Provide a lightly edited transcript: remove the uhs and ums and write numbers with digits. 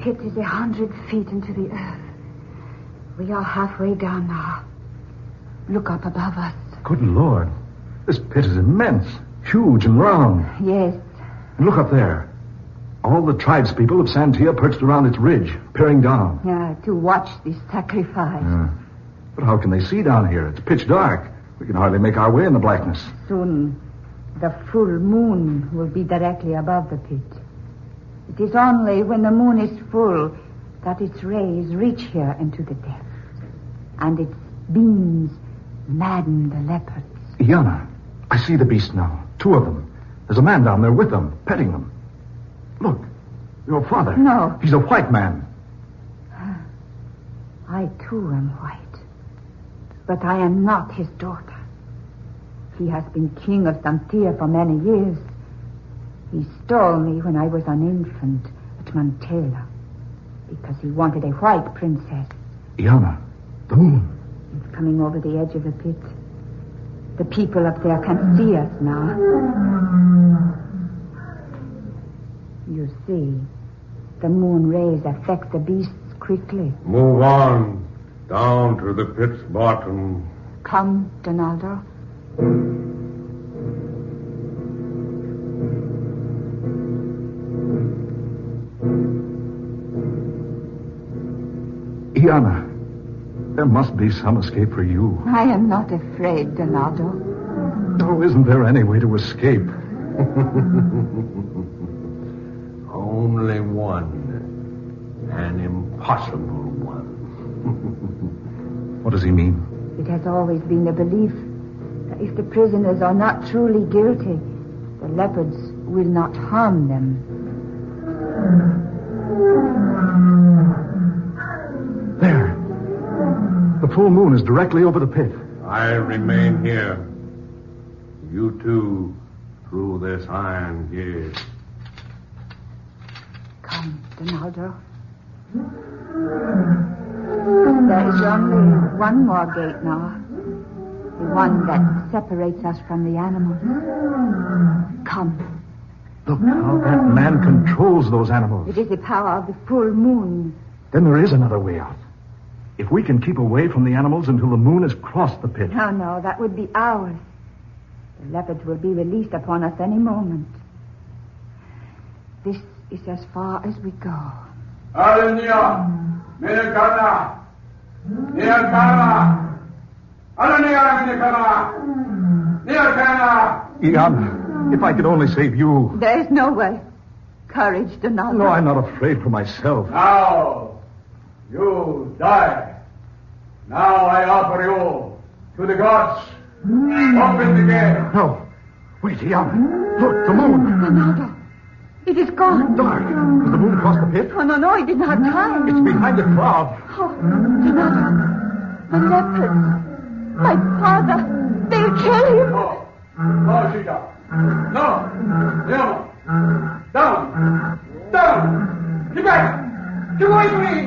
pit is 100 feet into the earth. We are halfway down now. Look up above us. Good Lord. This pit is immense, huge and round. Yes. And look up there. All the tribespeople of Santia perched around its ridge, peering down. Yeah, to watch this sacrifice. But how can they see down here? It's pitch dark. We can hardly make our way in the blackness. Soon, the full moon will be directly above the pit. It is only when the moon is full that its rays reach here into the depths. And its beams madden the leopards. Iana, I see the beast now. 2 of them. There's a man down there with them, petting them. Look, your father. No. He's a white man. I too am white. But I am not his daughter. He has been king of Santia for many years. He stole me when I was an infant at Mantela because he wanted a white princess. Iana, the moon. It's coming over the edge of the pit. The people up there can see us now. You see, the moon rays affect the beasts quickly. Move on, down to the pit's bottom. Come, Donaldo. Iana, there must be some escape for you. I am not afraid, Donaldo. Oh, isn't there any way to escape? Only one. An impossible one. What does he mean? It has always been the belief that if the prisoners are not truly guilty, the leopards will not harm them. There. The full moon is directly over the pit. I remain here. You two, through this iron gate. Come, Donaldo. There is only one more gate now. The one that separates us from the animals. Come. Look how that man controls those animals. It is the power of the full moon. Then there is another way out. If we can keep away from the animals until the moon has crossed the pit. No, that would be ours. The leopards will be released upon us any moment. This is as far as we go. Iana, if I could only save you. There is no way. Courage, Donaldo. No, I'm not afraid for myself. Now, you die. Now I offer you to the gods. Open the gate. No. Wait, Iana. Look, the moon. Donaldo, it is gone. Dark. Has the moon crossed the pit? Oh, no, it did not have time. It's behind the cloud. Oh, Donaldo, the leopards. My father, they'll kill him. No, Sheeta. No. Down. Down. Get back. Get away from me.